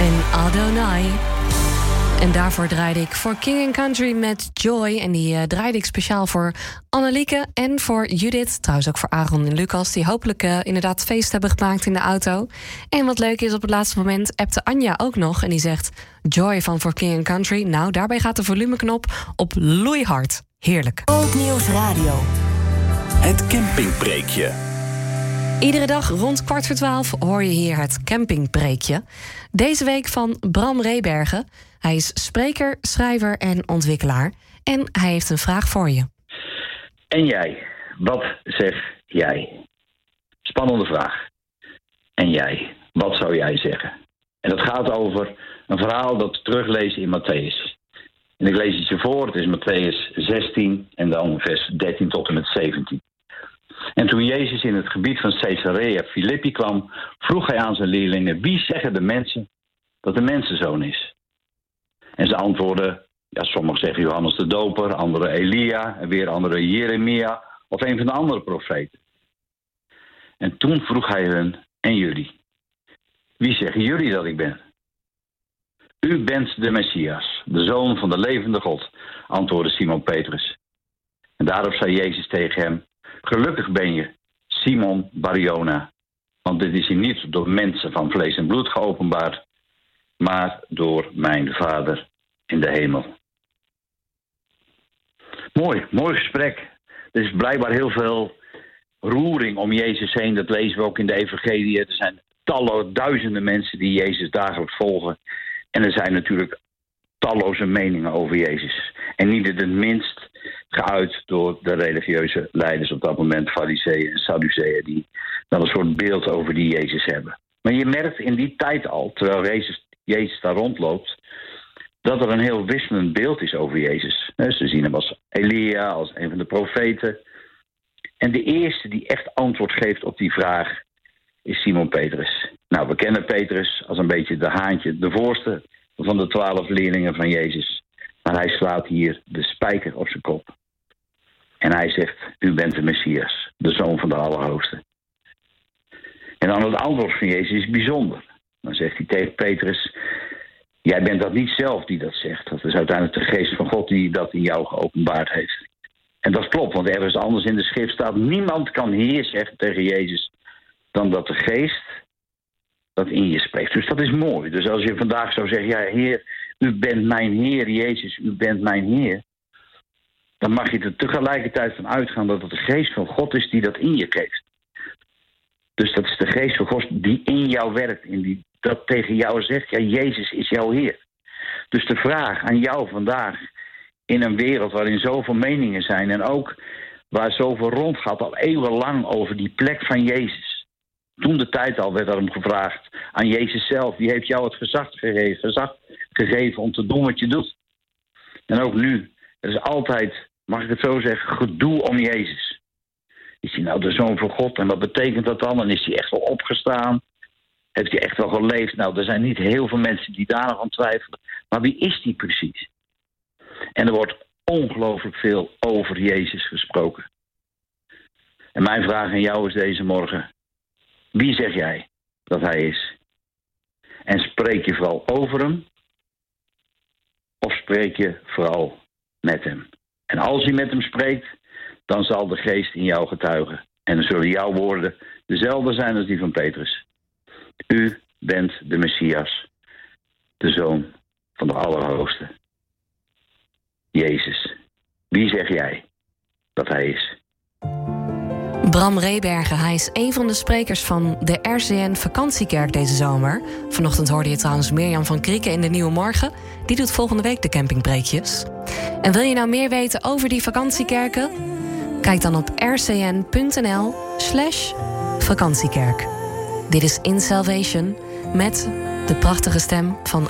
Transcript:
En Adonai. En daarvoor draaide ik voor King & Country met Joy. En die draaide ik speciaal voor Annelieke en voor Judith. Trouwens ook voor Aaron en Lucas, die hopelijk inderdaad feest hebben gemaakt in de auto. En wat leuk is, op het laatste moment appte Anja ook nog. En die zegt, Joy van voor King & Country. Nou, daarbij gaat de volumeknop op loeihard. Heerlijk. Old Nieuws Radio. Het campingpreekje. Iedere dag rond 11:15 hoor je hier het campingpreekje. Deze week van Bram Rebergen. Hij is spreker, schrijver en ontwikkelaar. En hij heeft een vraag voor je. En jij, wat zeg jij? Spannende vraag. En jij, wat zou jij zeggen? En dat gaat over een verhaal dat we teruglezen in Matthäus. En ik lees het je voor, het is Matthäus 16 en dan vers 13 tot en met 17. En toen Jezus in het gebied van Caesarea Philippi kwam, vroeg hij aan zijn leerlingen, wie zeggen de mensen dat de mensenzoon is? En ze antwoordden, ja, sommigen zeggen Johannes de Doper, anderen Elia en weer anderen Jeremia of een van de andere profeten. En toen vroeg hij hun, en jullie? Wie zeggen jullie dat ik ben? U bent de Messias, de zoon van de levende God, antwoordde Simon Petrus. En daarop zei Jezus tegen hem, gelukkig ben je, Simon Bar-Jona, want dit is je niet door mensen van vlees en bloed geopenbaard, maar door mijn Vader in de hemel. Mooi gesprek. Er is blijkbaar heel veel roering om Jezus heen. Dat lezen we ook in de evangelie. Er zijn duizenden mensen die Jezus dagelijks volgen. En er zijn natuurlijk talloze meningen over Jezus. En niet het minst geuit door de religieuze leiders op dat moment, Farizeeën en Sadduceeën, die dan een soort beeld over die Jezus hebben. Maar je merkt in die tijd al, terwijl Jezus daar rondloopt, dat er een heel wisselend beeld is over Jezus. Ze zien hem als Elia, als een van de profeten. En de eerste die echt antwoord geeft op die vraag is Simon Petrus. Nou, we kennen Petrus als een beetje de haantje, de voorste van de 12 leerlingen van Jezus. Maar hij slaat hier de spijker op zijn kop. En hij zegt, u bent de Messias, de Zoon van de Allerhoogste. En dan het antwoord van Jezus is bijzonder. Dan zegt hij tegen Petrus, jij bent dat niet zelf die dat zegt. Dat is uiteindelijk de geest van God die dat in jou geopenbaard heeft. En dat klopt, want ergens anders in de schrift staat, niemand kan Heer zeggen tegen Jezus dan dat de geest dat in je spreekt. Dus dat is mooi. Dus als je vandaag zou zeggen, ja Heer, u bent mijn Heer, Jezus, u bent mijn Heer, dan mag je er tegelijkertijd van uitgaan dat het de geest van God is die dat in je geeft. Dus dat is de geest van God die in jou werkt en die dat tegen jou zegt, ja, Jezus is jouw Heer. Dus de vraag aan jou vandaag, in een wereld waarin zoveel meningen zijn en ook waar zoveel rondgaat al eeuwenlang over die plek van Jezus. Toen de tijd al werd er hem gevraagd aan Jezus zelf, wie heeft jou het gezag gegeven om te doen wat je doet? En ook nu, er is altijd, mag ik het zo zeggen, gedoe om Jezus. Is hij nou de Zoon van God en wat betekent dat dan? En is hij echt wel opgestaan? Heeft hij echt wel geleefd? Nou, er zijn niet heel veel mensen die daar nog aan twijfelen. Maar wie is die precies? En er wordt ongelooflijk veel over Jezus gesproken. En mijn vraag aan jou is deze morgen, wie zeg jij dat hij is? En spreek je vooral over hem? Of spreek je vooral met hem? En als je met hem spreekt, dan zal de geest in jou getuigen. En dan zullen jouw woorden dezelfde zijn als die van Petrus. U bent de Messias, de Zoon van de Allerhoogste. Jezus, wie zeg jij dat hij is? Bram Rebergen, hij is een van de sprekers van de RCN Vakantiekerk deze zomer. Vanochtend hoorde je trouwens Mirjam van Krieken in de Nieuwe Morgen. Die doet volgende week de campingpreekjes. En wil je nou meer weten over die vakantiekerken? Kijk dan op rcn.nl/vakantiekerk. Dit is In Salvation met de prachtige stem van